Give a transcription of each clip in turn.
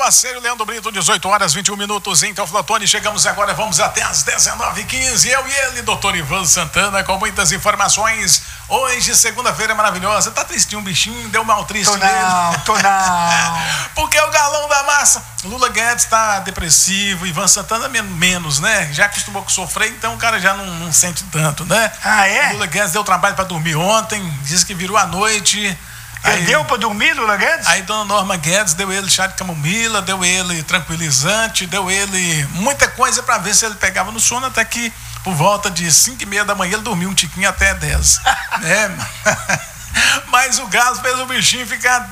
parceiro Leandro Brito, 18 horas 21 minutos em Teoflotone. Chegamos agora, vamos até às 19h15. Eu e ele, doutor Ivan Santana, com muitas informações. Hoje, segunda-feira maravilhosa. Tá tristinho, um bichinho, deu mal triste nele. Tô não. Porque o galão da massa, Lula Guedes, tá depressivo, Ivan Santana menos, né? Já acostumou com sofrer, então o cara já não sente tanto, né? Ah, é? Lula Guedes deu trabalho pra dormir ontem, disse que virou à noite. Aí, deu pra dormir, Lula Guedes? Aí dona Norma Guedes deu ele chá de camomila, deu ele tranquilizante, deu ele muita coisa pra ver se ele pegava no sono, até que por volta de 5h30 da manhã ele dormiu um tiquinho até 10. Mas o galo fez o bichinho ficar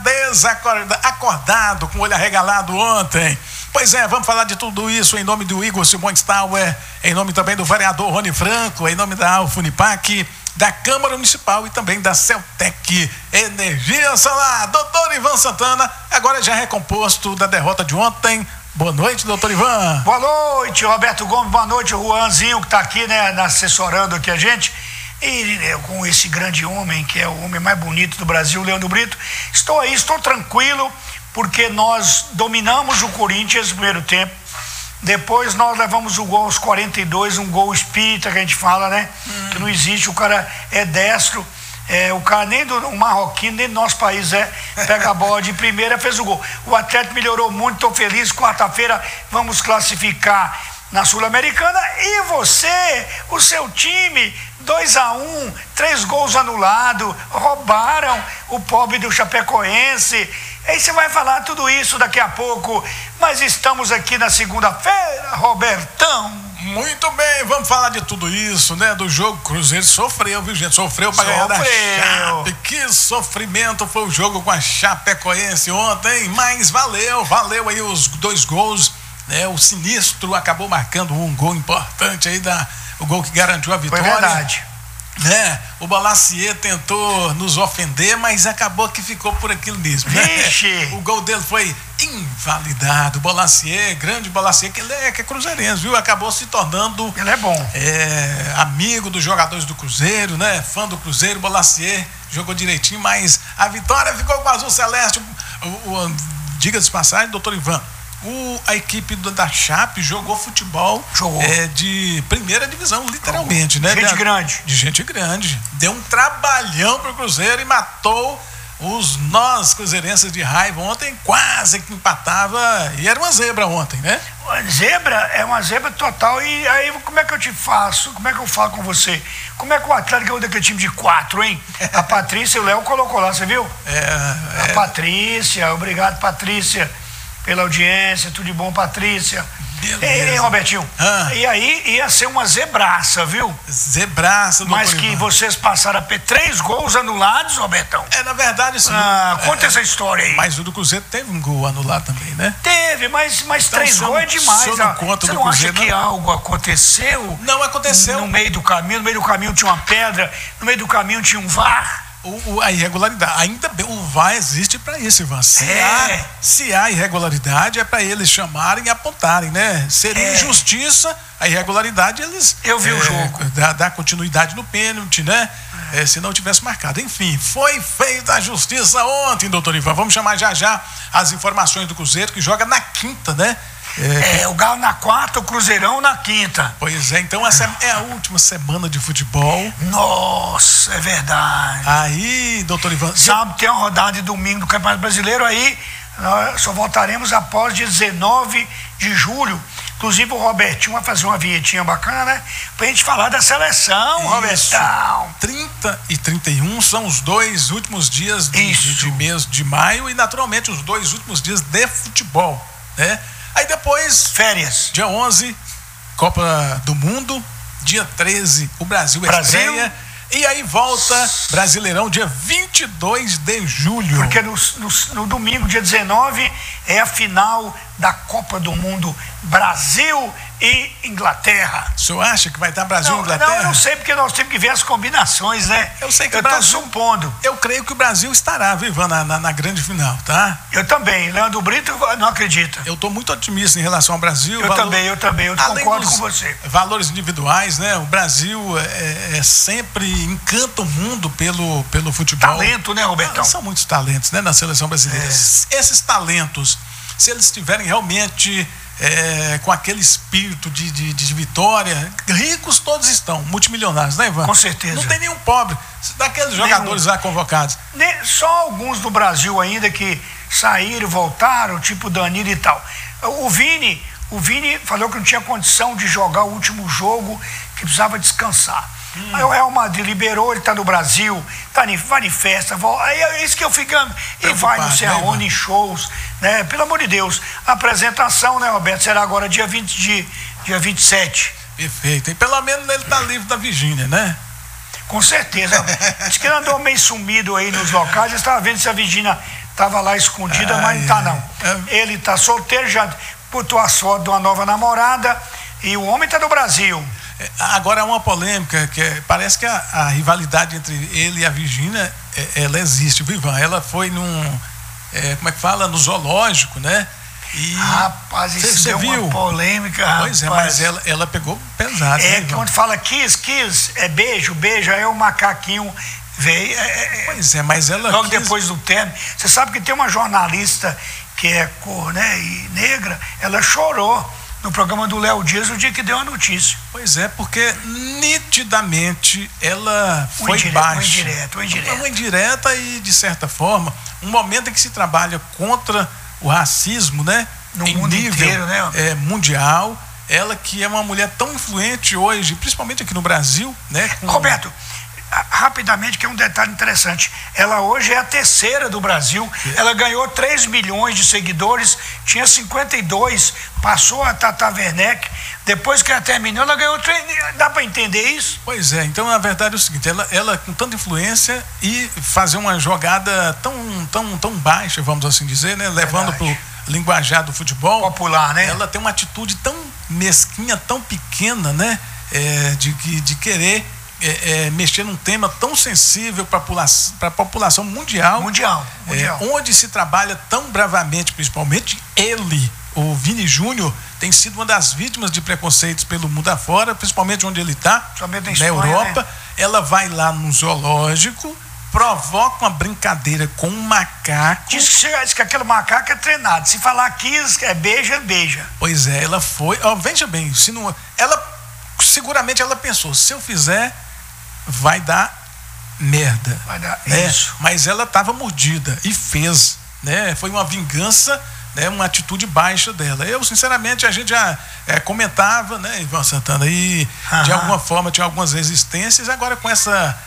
acordado, com o olho arregalado ontem. Pois é, vamos falar de tudo isso em nome do Igor Simões Tauer, em nome também do vereador Rony Franco, em nome da Alfa Unipac, da Câmara Municipal e também da Celtec Energia Solar. Doutor Ivan Santana, agora já recomposto da derrota de ontem. Boa noite, doutor Ivan. Boa noite, Roberto Gomes. Boa noite, o Juanzinho, que está aqui, né, assessorando aqui a gente. E com esse grande homem, que é o homem mais bonito do Brasil, Leandro Brito. Estou aí, estou tranquilo, porque nós dominamos o Corinthians no primeiro tempo. Depois nós levamos o gol aos 42, um gol espírita que a gente fala, né? Que não existe, o cara é destro. O cara nem do marroquino, nem do nosso país pega a bola de primeira, fez o gol. O Atlético melhorou muito, estou feliz. Quarta-feira vamos classificar na Sul-Americana. E você, o seu time, 2-1, 3 gols anulados, roubaram o pobre do Chapecoense. Aí você vai falar tudo isso daqui a pouco, mas estamos aqui na segunda-feira, Robertão. Muito bem, vamos falar de tudo isso, né? Do jogo. Cruzeiro sofreu, viu, gente? Sofreu para ganhar da Chape. Que sofrimento foi o jogo com a Chapecoense ontem, mas valeu aí os 2 gols, né? O Sinistro acabou marcando um gol importante aí, o gol que garantiu a vitória. Foi verdade. Né? O Bolacier tentou nos ofender, mas acabou que ficou por aquilo mesmo, né? O gol dele foi invalidado. O Bolacier, grande Bolacier, que ele que é cruzeirense, viu? Acabou se tornando... Ele é bom. Amigo dos jogadores do Cruzeiro, né? Fã do Cruzeiro. Bolacier jogou direitinho, mas a vitória ficou com o Azul Celeste. Diga-se de passagem, doutor Ivan, a equipe da Chape jogou futebol de primeira divisão, literalmente, né? De gente grande. Deu um trabalhão pro Cruzeiro e matou nós cruzeirenses de raiva ontem, quase que empatava, e era uma zebra ontem, né? Uma zebra total. E aí, como é que eu te faço? Como é que eu falo com você? Como é que o Atlético ganhou daquele time de 4, hein? A Patrícia, o Léo colocou lá, você viu? A Patrícia, obrigado, Patrícia, pela audiência, tudo de bom, Patrícia. Ei, Robertinho, e aí ia ser uma zebraça, viu? Zebraça, doutor. Mas que Ivan, vocês passaram a ter 3 gols anulados, Robertão. Na verdade, isso conta essa história aí. Mas o do Cruzeiro teve um gol anulado também, né? Teve, mas então, 3 gols é demais. Você não acha que algo aconteceu? Não aconteceu. No meio do caminho tinha uma pedra, no meio do caminho tinha um VAR. A irregularidade, ainda bem, o VAR existe para isso, Ivan. Se há irregularidade, é para eles chamarem e apontarem, né? Seria injustiça a irregularidade, eles... Eu vi o jogo. Dar continuidade no pênalti, né? Se não tivesse marcado. Enfim, foi feita a justiça ontem, doutor Ivan. Vamos chamar já as informações do Cruzeiro, que joga na quinta, né? O Galo na quarta, o Cruzeirão na quinta. Pois é, então essa é a última semana de futebol. Nossa, é verdade. Aí, doutor Ivan... Sábado tem uma rodada de domingo do Campeonato Brasileiro, aí nós só voltaremos após dia 19 de julho. Inclusive o Robertinho vai fazer uma vinhetinha bacana, né? Pra gente falar da seleção, Robertão. 30 e 31 são os 2 últimos dias de mês de maio e naturalmente os 2 últimos dias de futebol, né? Aí depois, férias. Dia 11, Copa do Mundo. Dia 13, o Brasil estreia. E aí volta Brasileirão, dia 22 de julho. Porque no domingo, dia 19, é a final da Copa do Mundo, Brasil e Inglaterra. O senhor acha que vai dar Brasil e Inglaterra? Não, eu não sei, porque nós temos que ver as combinações, né? Eu sei que eu tô supondo. Eu creio que o Brasil estará, viu, Ivan, na grande final, tá? Eu também. Leandro Brito não acredita. Eu tô muito otimista em relação ao Brasil. Eu também. Eu concordo com você. Valores individuais, né? O Brasil sempre encanta o mundo pelo futebol. Talento, né, Robertão? São muitos talentos, né, na seleção brasileira. Esses talentos se eles estiverem realmente com aquele espírito de vitória, ricos todos estão, multimilionários, né, Ivan? Com certeza. Não tem nenhum pobre, daqueles jogadores lá convocados. Só alguns do Brasil ainda que saíram, voltaram, tipo Danilo e tal. O Vini falou que não tinha condição de jogar o último jogo, que precisava descansar. Aí o Real Madrid liberou, ele está no Brasil, vai em festa, aí é isso que eu fico. E vai não sei aonde, em shows, né? Pelo amor de Deus. A apresentação, né, Roberto, será agora dia 27. Perfeito. E pelo menos ele está livre da Virgínia, né? Com certeza. Diz que ele andou meio sumido aí nos locais, eu estava vendo se a Virgínia estava lá escondida, mas não está não. Ele está solteiro, já botou a sorte de uma nova namorada e o homem está no Brasil. Agora há uma polêmica, parece que a rivalidade entre ele e a Virgínia, ela existe, viu, Ivan? Ela foi como é que fala? No zoológico, né? E rapaz, isso deu uma polêmica, rapaz. Pois é, mas ela pegou pesado. É, né, quando fala kiss, é beijo, aí o macaquinho veio. Pois é, mas ela logo depois do término. Você sabe que tem uma jornalista que é cor, né, e negra, ela chorou no programa do Léo Dias o dia que deu a notícia. Pois é, porque nitidamente ela foi baixa. Uma indireta e, de certa forma, um momento em que se trabalha contra o racismo, né? No mundo inteiro, né? Mundial. Ela que é uma mulher tão influente hoje, principalmente aqui no Brasil, né? Roberto, rapidamente, que é um detalhe interessante. Ela hoje é a terceira do Brasil. Ela ganhou 3 milhões de seguidores, tinha 52, passou a Tata Werneck. Depois que ela terminou, ela ganhou 3. Dá para entender isso? Pois é, então na verdade é o seguinte, ela com tanta influência e fazer uma jogada tão baixa, vamos assim dizer, né? Levando para o linguajar do futebol popular, né? Ela tem uma atitude tão mesquinha, tão pequena, né? De querer mexer num tema tão sensível para a população mundial. Onde se trabalha tão bravamente, principalmente ele, o Vini Júnior, tem sido uma das vítimas de preconceitos pelo mundo afora, principalmente onde ele está, na Europa, né? Ela vai lá no zoológico, provoca uma brincadeira com um macaco. Diz que aquele macaco é treinado. Se falar kiss, beija, ele beija. Pois é, ela foi. Veja bem, seguramente ela pensou, se eu fizer, vai dar merda. Vai dar isso. Mas ela estava mordida e fez, né? Foi uma vingança, né? Uma atitude baixa dela. Eu, sinceramente, a gente já comentava, né, Ivan Santana, e de alguma forma tinha algumas resistências. Agora com essa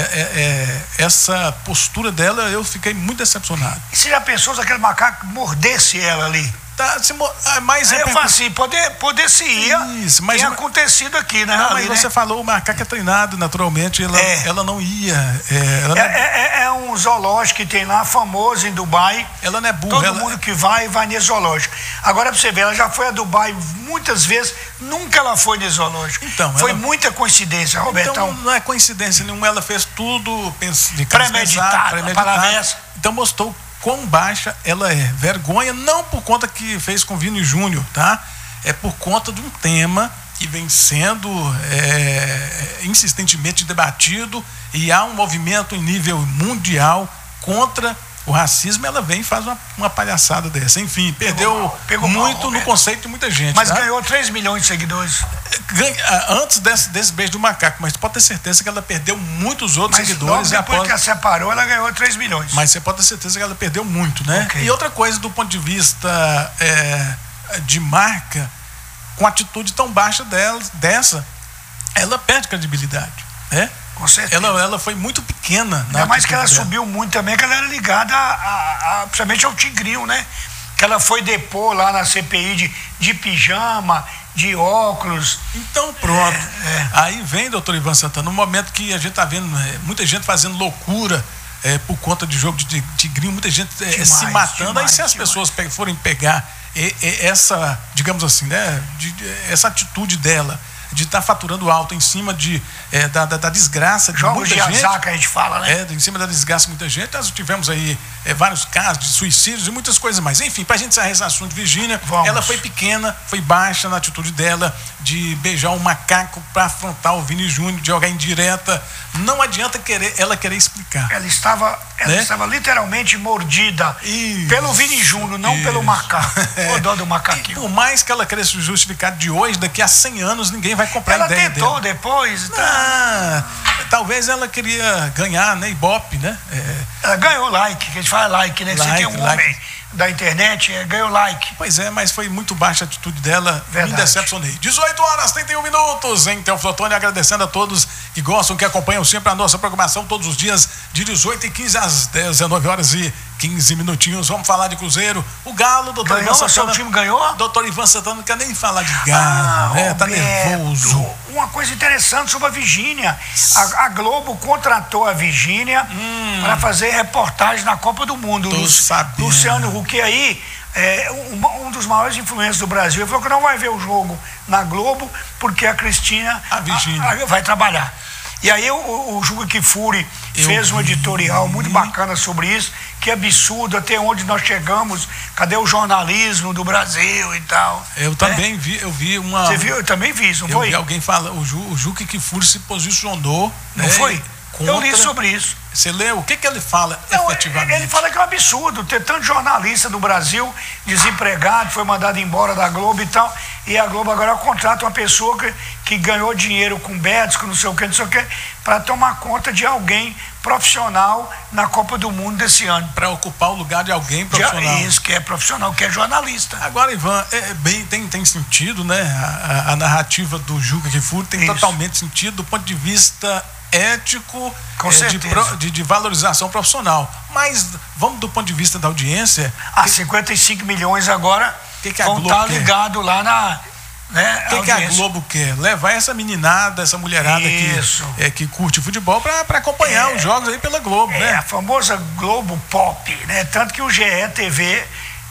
postura dela, eu fiquei muito decepcionado. E você já pensou se aquele macaco mordesse ela ali? Mas eu falo assim, poder se ir. Isso, mas tem acontecido aqui, né? Não, mas você falou, o macaco é treinado naturalmente, ela não ia. É um zoológico que tem lá, famoso em Dubai. Ela não é burra. Todo mundo que vai nesse zoológico. Agora, pra você ver, ela já foi a Dubai muitas vezes, nunca ela foi nesse zoológico. Então, foi muita coincidência, Roberto. Então, não é coincidência nenhuma, ela fez tudo premeditado. Então mostrou quão baixa ela é. Vergonha não por conta que fez com Vini Júnior, tá? É por conta de um tema que vem sendo insistentemente debatido e há um movimento em nível mundial contra o racismo. Ela vem e faz uma palhaçada dessa. Enfim, pegou muito no conceito de muita gente. Mas ganhou 3 milhões de seguidores. Antes desse beijo do macaco, mas pode ter certeza que ela perdeu muitos outros seguidores. Depois que ela separou, ela ganhou 3 milhões. Mas você pode ter certeza que ela perdeu muito, né? Okay. E outra coisa, do ponto de vista de marca, com atitude tão baixa dessa, ela perde credibilidade, né? Com certeza. Ela foi muito pequena. Ainda mais que ela subiu muito também, que ela era ligada principalmente ao Tigrinho, né? Que ela foi depor lá na CPI de pijama, de óculos. Então pronto. Aí vem, doutor Ivan Santana, no momento que a gente está vendo muita gente fazendo loucura por conta de jogo de Tigrinho, muita gente se matando. Aí se as pessoas forem pegar essa, digamos assim, né, essa atitude dela, de estar faturando alto em cima da desgraça de jogos muita de azar, que a gente fala, né? Em cima da desgraça de muita gente. Nós tivemos aí vários casos de suicídios e muitas coisas mais. Enfim, para a gente encerrar esse assunto de Virgínia, ela foi pequena, foi baixa na atitude dela de beijar um macaco para afrontar o Vini Júnior, de jogar indireta não adianta ela querer explicar. Ela estava literalmente mordida pelo Vini Júnior, não pelo macaco. O dó do macaquinho. E por mais que ela queira se justificar de hoje, daqui a 100 anos ninguém vai comprar a ideia dela. Ela tentou depois. Talvez ela queria ganhar, né? Ibope, né? Ela ganhou like, que a gente fala like, né? Você tem um homem da internet, ganhou like. Pois é, mas foi muito baixa a atitude dela. Verdade. Me decepcionei. 18h31 em Teoflotone, agradecendo a todos que gostam, que acompanham sempre a nossa programação todos os dias, de 18h15 às 19h15. Vamos falar de Cruzeiro. O Galo, doutor Ivan Santana. Seu time ganhou? Doutor Ivan Santana não quer nem falar de Galo, né? Tá nervoso. Uma coisa interessante sobre a Virgínia. A Globo contratou a Virgínia para fazer reportagem na Copa do Mundo. Luciano Huck aí, um dos maiores influencers do Brasil, ele falou que não vai ver o jogo na Globo porque a Virgínia vai trabalhar. E aí o Juca Kfouri fez um editorial muito bacana sobre isso. Que absurdo, até onde nós chegamos, cadê o jornalismo do Brasil e tal. Eu também vi, uma... Você viu? Eu também vi isso, não foi? Eu vi alguém falar, o Juca Kfouri se posicionou. Não foi? Eu li sobre isso. Você leu? O que ele fala efetivamente? Ele fala que é um absurdo ter tanto jornalista do Brasil desempregado, foi mandado embora da Globo e tal, e a Globo agora contrata uma pessoa que ganhou dinheiro com bets, com não sei o que, para tomar conta de alguém profissional na Copa do Mundo desse ano. Para ocupar o lugar de alguém profissional. Isso, que é profissional, que é jornalista. Agora, Ivan, tem sentido, né? A narrativa do Juca Kfouri tem totalmente sentido do ponto de vista ético, de valorização profissional. Mas vamos do ponto de vista da audiência. 55 milhões agora vão estar ligados lá na... O que a Globo quer? Levar essa meninada, essa mulherada que curte futebol para acompanhar os jogos aí pela Globo, né? A famosa Globo Pop, né? Tanto que o GE TV,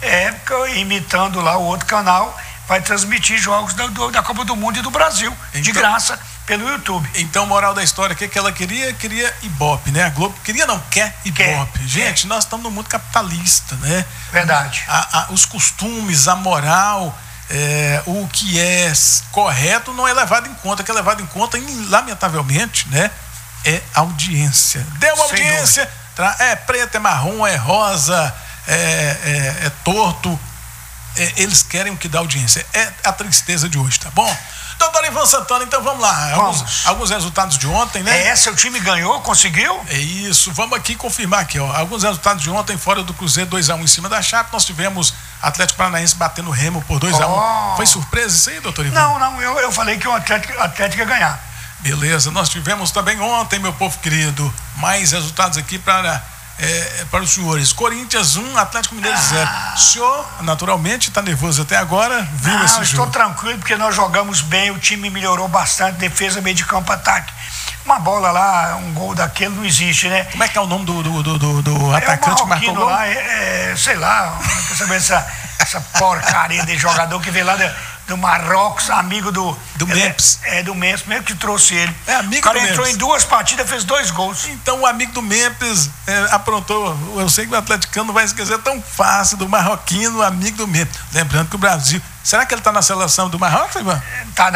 imitando lá o outro canal, vai transmitir jogos da Copa do Mundo e do Brasil, de graça, pelo YouTube. Então, moral da história, o que ela queria? Queria Ibope, né? A Globo quer Ibope. Gente, nós estamos no mundo capitalista, né? Verdade. Os costumes, a moral... o que é correto não é levado em conta. O que é levado em conta, lamentavelmente, né, é audiência. Deu uma audiência, é preto, é marrom, é rosa, é torto. Eles querem o que dá audiência. É a tristeza de hoje, tá bom? Doutor Ivan Santana, então vamos lá. Alguns resultados de ontem, né? Seu time ganhou, conseguiu? É isso, vamos aqui confirmar aqui, ó. Alguns resultados de ontem, fora do Cruzeiro, 2-1 em cima da Chape. Nós tivemos Atlético Paranaense batendo o Remo por 2-1. Foi surpresa isso aí, doutor Ivan? Não, eu falei que o Atlético ia ganhar. Beleza, nós tivemos também ontem, meu povo querido, mais resultados aqui para os senhores. Corinthians 1, Atlético Mineiro 0. O senhor, naturalmente, está nervoso até agora, viu esse jogo? Estou tranquilo porque nós jogamos bem, o time melhorou bastante, defesa, meio de campo, ataque. Uma bola lá, um gol daquele não existe, né? Como é que é o nome do atacante que marcou o gol? Lá, sei lá, não quero saber essa porcaria de jogador que veio lá do Marrocos, amigo do Memphis. Do Memphis, mesmo que trouxe ele. Amigo o cara do entrou Memphis. em 2 partidas, fez 2 gols. Então o amigo do Memphis aprontou. Eu sei que o atleticano não vai esquecer tão fácil do marroquino, amigo do Memphis. Lembrando que o Brasil... Será que ele está na seleção do Marrocos, Ivan? Tá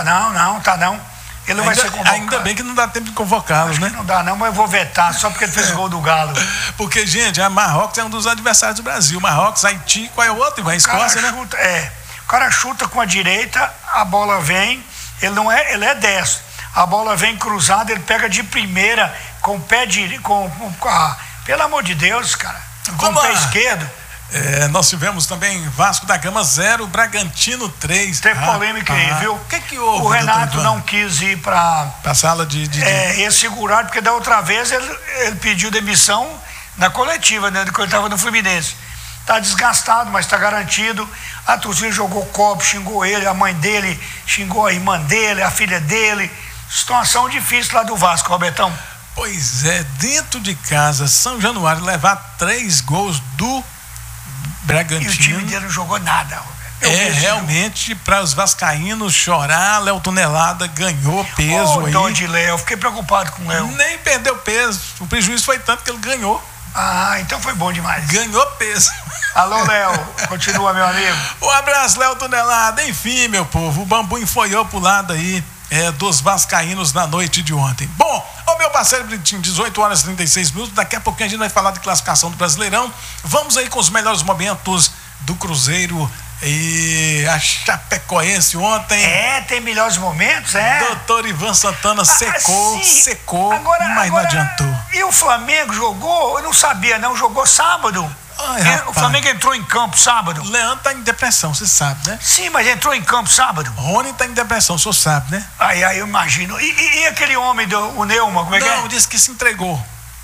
não. Ele não vai ser convocado. Ainda bem que não dá tempo de convocá-lo, né? Não dá não, mas eu vou vetar, só porque ele fez gol do Galo. Porque, gente, a Marrocos é um dos adversários do Brasil. Marrocos, Haiti, qual é o outro? A Escócia, né? O cara chuta com a direita, a bola vem, ele é destro. A bola vem cruzada, ele pega de primeira com o pé direito, pelo amor de Deus, cara, com o pé esquerdo. Nós tivemos também Vasco da Gama 0, Bragantino 3. Teve polêmica aí, viu? O que houve? O Renato não quis ir para a sala ia segurar, porque da outra vez ele pediu demissão na coletiva, né? Quando ele estava no Fluminense. Está desgastado, mas está garantido. A torcida jogou copo, xingou ele, a mãe dele xingou a irmã dele, a filha dele. Situação difícil lá do Vasco, Robertão. Pois é, dentro de casa, São Januário levar 3 gols do Bragantino. E o time dele não jogou nada, Roberto. Realmente, para os vascaínos chorar, Léo Tonelada ganhou peso aí. Dó de Léo, fiquei preocupado com o Léo. Nem perdeu peso, o prejuízo foi tanto que ele ganhou. Então foi bom demais. Ganhou peso. Alô, Léo, continua, meu amigo. Um abraço, Léo Tonelada. Enfim, meu povo, o bambu enfoiou pro lado aí dos vascaínos na noite de ontem. Bom, Ô, meu parceiro Britinho, 18 horas e 36 minutos. Daqui a pouquinho a gente vai falar de classificação do Brasileirão. Vamos aí com os melhores momentos do Cruzeiro e a Chapecoense ontem. Tem melhores momentos, Doutor Ivan Santana secou, mas não adiantou. E o Flamengo jogou, eu não sabia não, jogou sábado. O Flamengo entrou em campo sábado. Leandro tá em depressão, você sabe, né? Sim, mas entrou em campo sábado. Rony tá em depressão, o senhor sabe, né? Aí eu imagino. E aquele homem, o Neuma, como é que é? Não, disse que se entregou.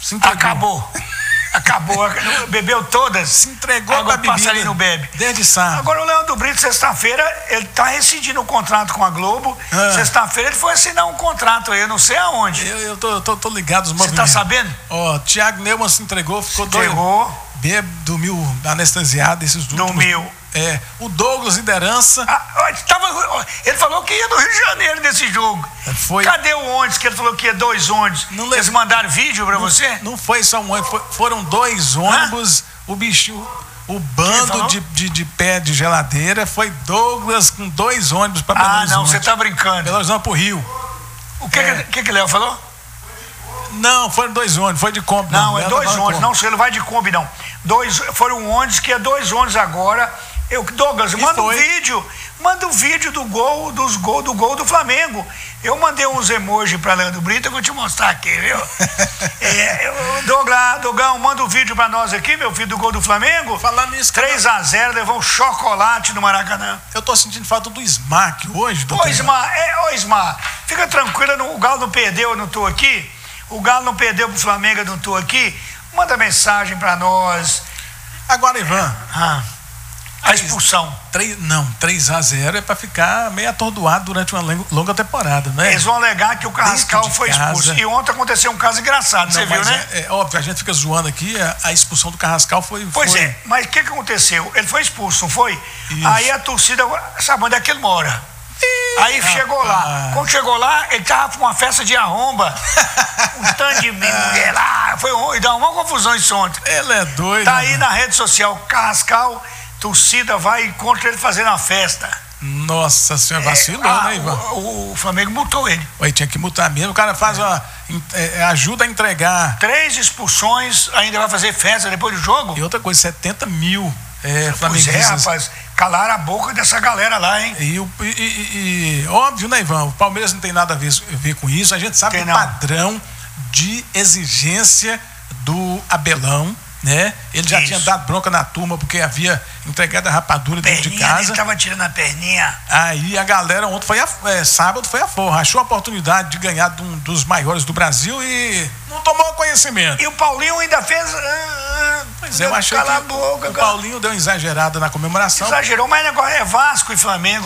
Acabou, bebeu todas. Se entregou agora pra bebida. Passarinho bebê. Desde sábado. Agora o Leandro Brito, sexta-feira, ele tá rescindindo o contrato com a Globo. Sexta-feira ele foi assinar um contrato aí, eu não sei aonde. Eu tô ligado nos movimentos. Você tá sabendo? Thiago Neumann se entregou, ficou doido. Bêbado, dormiu anestesiado esses últimos. Dormiu. O Douglas liderança. Ele falou que ia no Rio de Janeiro nesse jogo. Cadê o ônibus que ele falou que ia 2 ônibus? Eles mandaram vídeo pra você? Não foi só um ônibus, foram 2 ônibus. O bichinho, o bando de pé de geladeira foi Douglas com 2 ônibus pra Belo Horizonte. Não, você tá brincando. Belo Horizonte pro Rio. O que o Léo falou? Não, foram 2 ônibus, foi de Kombi. Não, é 2 ônibus, não, ele vai de Kombi, não. Foram ônibus, que é 2 ônibus agora. Douglas, manda um vídeo do gol do Flamengo. Eu mandei uns emojis para Leandro Brito, eu vou te mostrar aqui, viu? Dogão, manda um vídeo para nós aqui, meu filho, do gol do Flamengo. Falando nisso, 3-0, levou um chocolate no Maracanã. Eu tô sentindo falta do Smack hoje, doutor. Ismar, fica tranquila, o Galo não perdeu, eu não tô aqui. O Galo não perdeu pro Flamengo, eu não tô aqui. Manda mensagem para nós. Agora, Ivan. A expulsão. 3-0 é para ficar meio atordoado durante uma longa temporada, né? Eles vão alegar que o Carrascal foi expulso. E ontem aconteceu um caso engraçado, você viu, né? É óbvio, a gente fica zoando aqui, a expulsão do Carrascal foi... Pois é, mas o que aconteceu? Ele foi expulso, não foi? Isso. Aí a torcida, sabe onde é que ele mora? Aí chegou lá. Quando chegou lá, ele tava com uma festa de arromba. Um tanto de mulher lá. Deu uma confusão isso ontem. Ele é doido. Tá aí na rede social, Carrascal, torcida vai encontra ele fazendo a festa. Nossa senhora, vacilou, né, Ivan? O Flamengo multou ele. Aí tinha que multar mesmo. O cara faz ajuda a entregar. 3 expulsões, ainda vai fazer festa depois do jogo. E outra coisa, 70 mil pois rapaz, calaram a boca dessa galera lá, hein? E óbvio, né, Ivan? O Palmeiras não tem nada a ver com isso. A gente sabe do padrão de exigência do Abelão, né? Ele já tinha dado bronca na turma porque havia entregado a rapadura dentro de casa. Ele tava tirando a perninha. Aí a galera ontem sábado foi a forra, achou a oportunidade de ganhar de um dos maiores do Brasil e não tomou conhecimento. E o Paulinho ainda fez... Pois eu achei que o Paulinho deu uma exagerada na comemoração. Exagerou, mas agora é Vasco e Flamengo.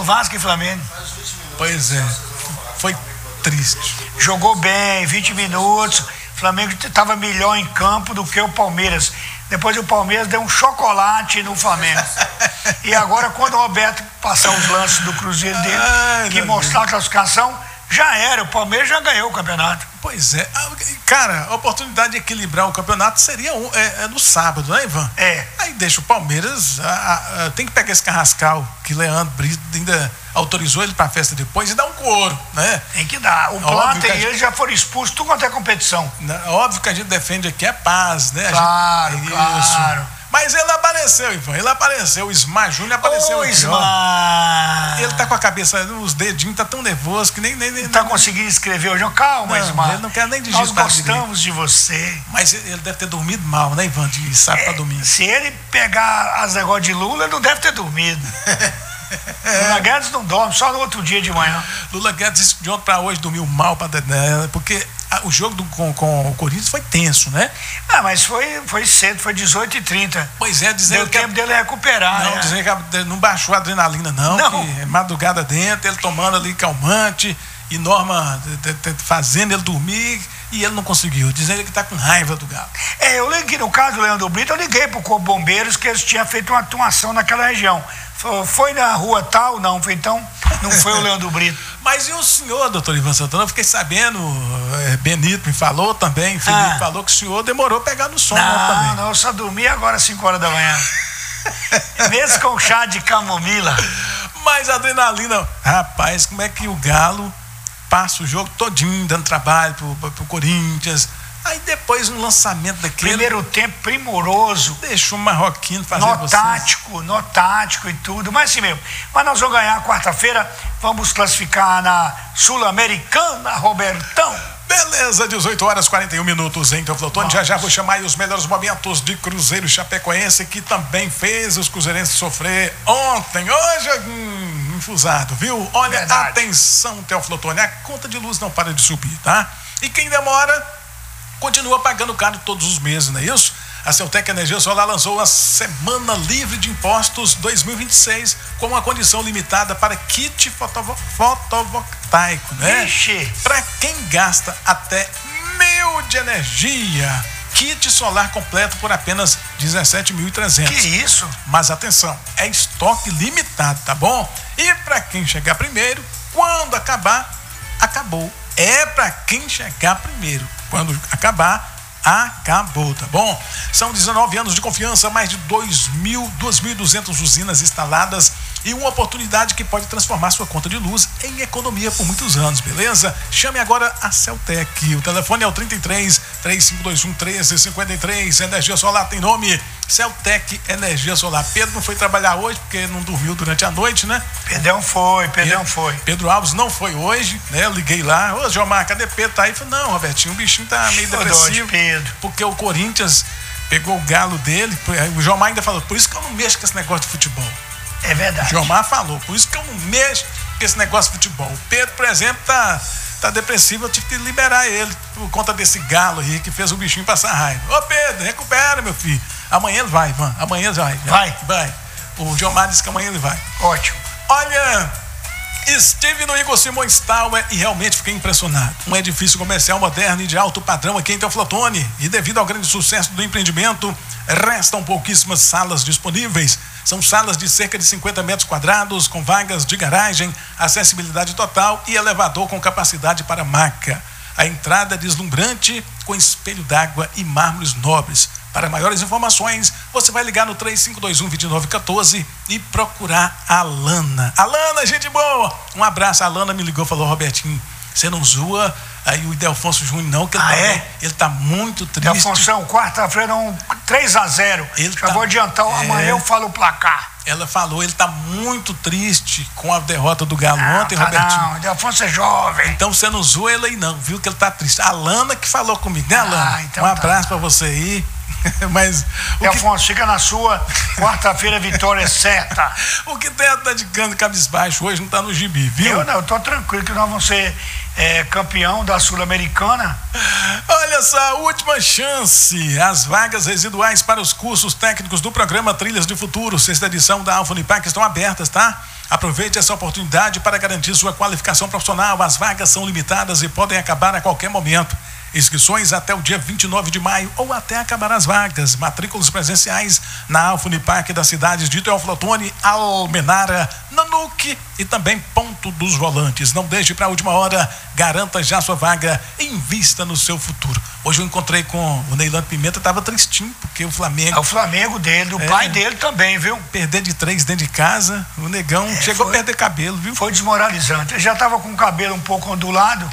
Pois é, foi triste. Jogou bem, 20 minutos. O Flamengo estava melhor em campo do que o Palmeiras. Depois o Palmeiras deu um chocolate no Flamengo. E agora, quando o Roberto passar os lances do Cruzeiro dele, que mostrar a classificação, já era. O Palmeiras já ganhou o campeonato. Pois é. Cara, a oportunidade de equilibrar o campeonato seria no sábado, né, Ivan? Aí deixa o Palmeiras... tem que pegar esse Carrascal, que Leandro Brito ainda autorizou ele para a festa depois, e dar um couro, né? Tem que dar. O Plata e ele já foram expulsos tudo quanto é competição. Óbvio que a gente defende aqui a paz, né? Claro. Mas ele apareceu, Ivan. O Ismar Júnior apareceu aqui, Ismar. Ele tá com a cabeça, os dedinhos, tá tão nervoso que nem tá conseguindo escrever hoje. Calma, Ismar. Ele não quer nem digitar. Nós gostamos de você. Mas ele deve ter dormido mal, né, Ivan? De sábado pra domingo. Se ele pegar as negócios de Lula, ele não deve ter dormido. Lula Guedes não dorme, só no outro dia de manhã. Lula Guedes de ontem pra hoje dormiu mal, porque o jogo com o Corinthians foi tenso, né? Mas foi cedo, foi 18h30. Pois é, dizendo deu tempo dele recuperar. Não, dizendo que não baixou a adrenalina, não. Que é madrugada dentro, ele tomando ali calmante e Norma fazendo ele dormir e ele não conseguiu, dizendo que tá com raiva do Galo. Eu liguei, no caso do Leandro Brito, eu liguei pro Corpo Bombeiros que eles tinham feito uma atuação naquela região. Foi na rua tal? Não, então não foi o Leandro Brito. Mas e o senhor, doutor Ivan Santana? Eu fiquei sabendo, Benito me falou também, Felipe falou que o senhor demorou a pegar no sono também. Não, eu só dormi agora às 5 horas da manhã. Mesmo com chá de camomila. Mas a adrenalina, rapaz, como é que o Galo passa o jogo todinho dando trabalho pro Corinthians. Aí depois um lançamento daquele. Primeiro tempo primoroso. Deixa o marroquino fazer nó tático e tudo. Mas assim mesmo. Mas nós vamos ganhar quarta-feira. Vamos classificar na Sul-Americana, Robertão. Beleza, 18h41 em Teoflotone. Já vou chamar aí os melhores momentos de Cruzeiro Chapecoense, que também fez os cruzeirenses sofrer ontem. Hoje infusado, viu? Olha, verdade. Atenção, Teoflotone. A conta de luz não para de subir, tá? E quem demora continua pagando caro todos os meses, não é isso? A Celtec Energia Solar lançou a Semana Livre de Impostos 2026 com uma condição limitada para kit fotovoltaico, né? Para quem gasta até 1.000 de energia, kit solar completo por apenas 17.300. Que isso? Mas atenção, é estoque limitado, tá bom? E para quem chegar primeiro, quando acabar, acabou. É para quem chegar primeiro. Quando acabar, acabou, tá bom? São 19 anos de confiança, mais de 2.200 usinas instaladas e uma oportunidade que pode transformar sua conta de luz em economia por muitos anos, beleza? Chame agora a Celtec. O telefone é o 33-3521-1353. Energia Solar tem nome. Celtec Energia Solar. Pedro não foi trabalhar hoje porque não dormiu durante a noite, né? Pedrão foi. Pedro Alves não foi hoje, né? Eu liguei lá. Ô, Gilmar, cadê Pedro? Tá aí? Falei, não, Robertinho, o bichinho tá meio depressivo. Pedro. Porque o Corinthians pegou o galo dele. O Gilmar ainda falou, por isso que eu não mexo com esse negócio de futebol. É verdade. O Gilmar falou, por isso que eu não mexo com esse negócio de futebol. O Pedro, por exemplo, tá depressivo, eu tive que liberar ele por conta desse galo aí que fez o bichinho passar raiva. Ô Pedro, recupera, meu filho. Amanhã ele vai, Ivan. Amanhã ele vai. Vai. O Gilmar disse que amanhã ele vai. Ótimo. Olha, estive no Igor Simões Tower e realmente fiquei impressionado. Um edifício comercial moderno e de alto padrão aqui em Teoflotone. E devido ao grande sucesso do empreendimento, restam pouquíssimas salas disponíveis. São salas de cerca de 50 metros quadrados, com vagas de garagem, acessibilidade total e elevador com capacidade para maca. A entrada é deslumbrante, com espelho d'água e mármores nobres. Para maiores informações, você vai ligar no 3521-2914 e procurar a Alana. Alana, gente boa! Um abraço. A Alana me ligou e falou, Robertinho, você não zoa aí o Idelfonso Júnior não, que ele tá muito triste. Idelfonso, quarta-feira 3-0. Já vou adiantar, amanhã eu falo o placar. Ela falou, ele tá muito triste com a derrota do Galo ontem, Robertinho. Não, Idelfonso é jovem. Então você não zoa ele aí não, viu que ele tá triste. A Alana que falou comigo, né, Alana? Então um abraço pra você aí. Mas Afonso, fica na sua, quarta-feira vitória é certa. O que tá de canto cabisbaixo hoje não tá no gibi, viu? Eu tô tranquilo que nós vamos ser campeão da Sul-Americana. Olha só, última chance. As vagas residuais para os cursos técnicos do programa Trilhas de Futuro, sexta edição da Alfa Unipac, estão abertas, tá? Aproveite essa oportunidade para garantir sua qualificação profissional. As vagas são limitadas e podem acabar a qualquer momento. Inscrições até o dia 29 de maio ou até acabar as vagas. Matrículas presenciais na Alfa Unipac das cidades de Teoflotone, Almenara, Nanuque e também Ponto dos Volantes. Não deixe para a última hora, garanta já sua vaga e invista no seu futuro. Hoje eu encontrei com o Neilando Pimenta, estava tristinho, porque o Flamengo... É o Flamengo dele, o pai dele também, viu? Perder de 3 dentro de casa, o negão chegou a perder cabelo, viu? Foi desmoralizante. Ele já estava com o cabelo um pouco ondulado.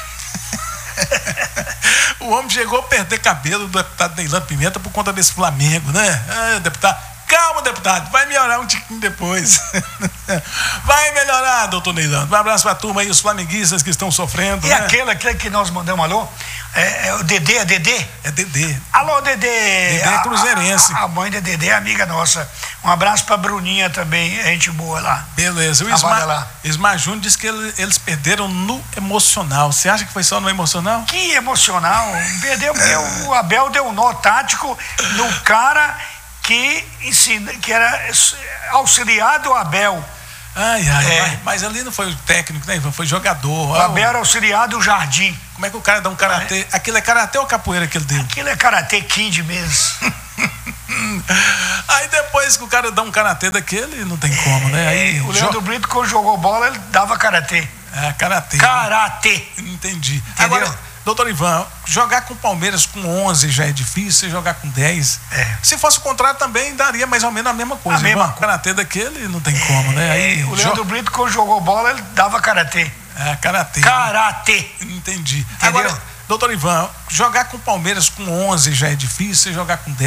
O homem chegou a perder cabelo do deputado Neilando Pimenta por conta desse Flamengo, né? Deputado, calma, deputado, vai melhorar um tiquinho depois. Vai melhorar, doutor Neilando. Um abraço pra turma aí, os flamenguistas que estão sofrendo. E né? aquele que nós mandamos alô, é o Dedê, é Dedê? É Dedê. Alô, Dedê. Dedê é cruzeirense. A mãe da Dedê é amiga nossa. Um abraço pra Bruninha também, gente boa lá. Beleza. O Ismar Júnior disse que eles perderam no emocional. Você acha que foi só no emocional? Que emocional? Perdeu porque o Abel deu um nó tático no cara que era auxiliar do Abel. Mas ali não foi o técnico, né, Ivan? Foi jogador. O Abel era auxiliar do Jardim. Como é que o cara dá um karatê? Aquilo é karatê ou capoeira que ele deu? Aquilo é karatê kid mesmo. Aí depois que o cara dá um karatê daquele, não tem como, né? Aí, o Leandro Brito, quando jogou bola, ele dava karatê. Karatê. Karatê. Entendi. Entendeu? Agora, doutor Ivan, jogar com o Palmeiras com 11 já é difícil, jogar com 10. Se fosse o contrário também daria mais ou menos a mesma coisa. O karatê daquele não tem como, né? Aí, o Leandro Brito, quando jogou bola, ele dava karatê. É, karatê. Karatê. Entendi. Entendeu? Agora, doutor Ivan, jogar com o Palmeiras com 11 já é difícil, jogar com 10